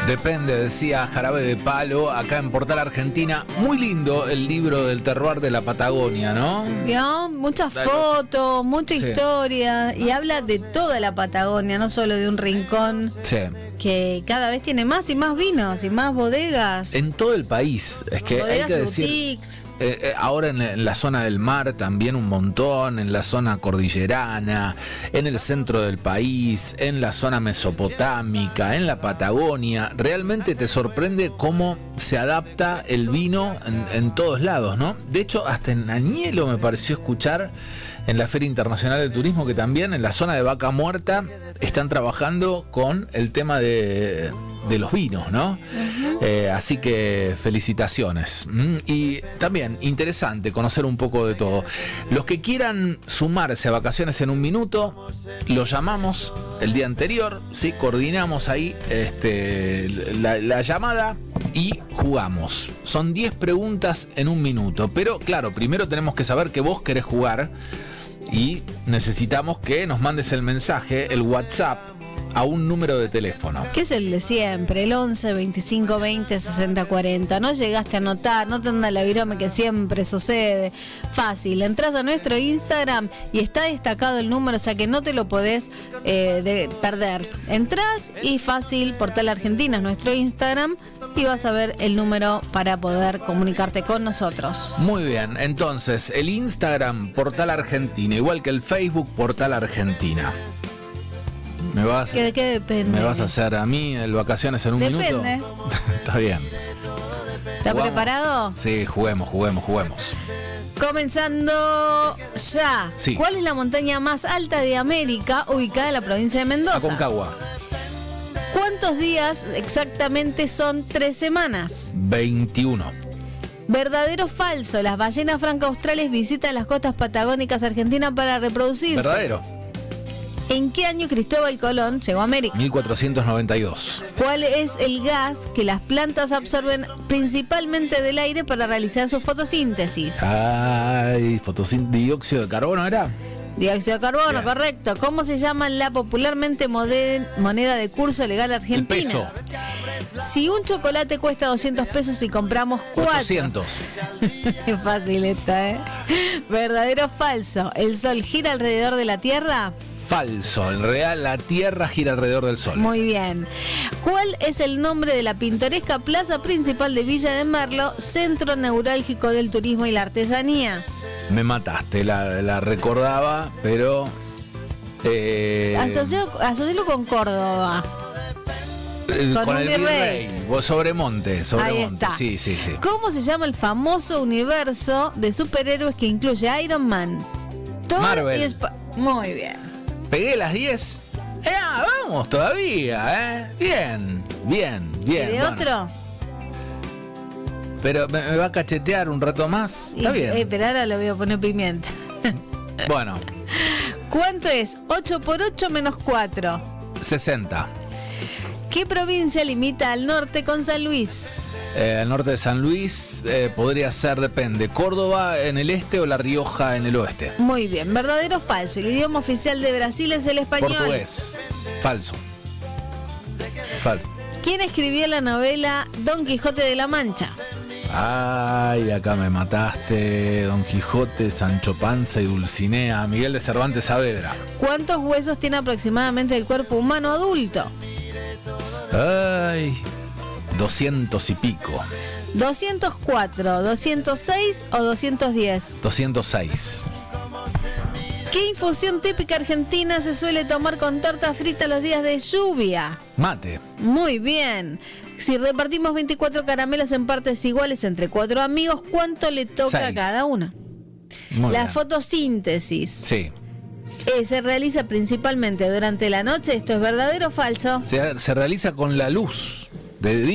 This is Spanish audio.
Depende, decía Jarabe de Palo, acá en Portal Argentina. Muy lindo el libro del terroir de la Patagonia, ¿no? ¿Vio? Muchas fotos, mucha historia. Y habla de toda la Patagonia, no solo de un rincón. Sí. Que cada vez tiene más y más vinos y más bodegas. En todo el país. Es que bodegas, hay que decir. boutiques. Ahora en la zona del mar también un montón, en la zona cordillerana, en el centro del país, en la zona mesopotámica, en la Patagonia. Realmente te sorprende cómo se adapta el vino en todos lados, ¿no? De hecho, hasta en Añelo me pareció escuchar en la Feria Internacional de Turismo que también en la zona de Vaca Muerta están trabajando con el tema de los vinos, ¿no? Así que felicitaciones. Y también interesante conocer un poco de todo. Los que quieran sumarse a Vacaciones en un Minuto, los llamamos el día anterior, ¿sí? Coordinamos ahí la llamada y jugamos. Son 10 preguntas en un minuto, pero claro, primero tenemos que saber que vos querés jugar y necesitamos que nos mandes el mensaje, el WhatsApp, a un número de teléfono. Que es el de siempre, el 11 25 20 60 40. No llegaste a anotar, no te anda la virome que siempre sucede. Fácil, entras a nuestro Instagram y está destacado el número, o sea que no te lo podés perder. Entrás y fácil, Portal Argentina es nuestro Instagram y vas a ver el número para poder comunicarte con nosotros. Muy bien, entonces el Instagram Portal Argentina, igual que el Facebook Portal Argentina. ¿Qué depende? ¿Me vas a hacer a mí el Vacaciones en un minuto? Depende. Está bien. ¿Está preparado? Sí, juguemos. Comenzando ya. Sí. ¿Cuál es la montaña más alta de América ubicada en la provincia de Mendoza? Aconcagua. ¿Cuántos días exactamente son 3 semanas? 21. ¿Verdadero o falso? Las ballenas franco-australes visitan las costas patagónicas argentinas para reproducirse. Verdadero. ¿En qué año Cristóbal Colón llegó a América? 1492. ¿Cuál es el gas que las plantas absorben principalmente del aire para realizar su fotosíntesis? Dióxido de carbono era. Dióxido de carbono, Bien. correcto. ¿Cómo se llama la popularmente moneda de curso legal argentina? El peso. Si un chocolate cuesta 200 pesos y compramos 4. 800. Es fácil esta, ¿eh? ¿Verdadero o falso? ¿El sol gira alrededor de la Tierra? Falso. En realidad la Tierra gira alrededor del Sol. Muy bien. ¿Cuál es el nombre de la pintoresca plaza principal de Villa de Merlo, centro neurálgico del turismo y la artesanía? Me mataste, la recordaba, pero... Asocialo con Córdoba. Con el virrey. Sobremonte. Ahí está. Sí. ¿Cómo se llama el famoso universo de superhéroes que incluye Iron Man, Thor Marvel. y Muy bien. Pegué las 10. Vamos todavía, Bien. ¿De otro? Pero me va a cachetear un rato más. Está bien. Pero ahora le voy a poner pimienta. Bueno. ¿Cuánto es 8 por 8 menos 4? 60. ¿Qué provincia limita al norte con San Luis? Al norte de San Luis podría ser, depende, Córdoba en el este o La Rioja en el oeste. Muy bien. ¿Verdadero o falso? El idioma oficial de Brasil es el español. Portugués. Falso. ¿Quién escribió la novela Don Quijote de la Mancha? Ay, acá me mataste. Don Quijote, Sancho Panza y Dulcinea. Miguel de Cervantes Saavedra. ¿Cuántos huesos tiene aproximadamente el cuerpo humano adulto? Ay, 200 y pico. 204, 206 o 210. 206. ¿Qué infusión típica argentina se suele tomar con torta frita los días de lluvia? Mate. Muy bien. Si repartimos 24 caramelos en partes iguales entre 4 amigos, ¿cuánto le toca 6. a cada una? Muy La bien. fotosíntesis Sí. se realiza principalmente durante la noche. ¿Esto es verdadero o falso? Se realiza con la luz de día.